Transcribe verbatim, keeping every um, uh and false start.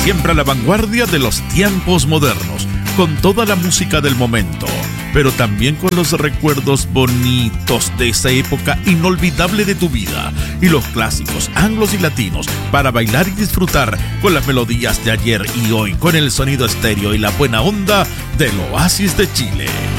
siempre a la vanguardia de los tiempos modernos, con toda la música del momento, pero también con los recuerdos bonitos de esa época inolvidable de tu vida y los clásicos anglos y latinos para bailar y disfrutar con las melodías de ayer y hoy, con el sonido estéreo y la buena onda del Oasis de Chile.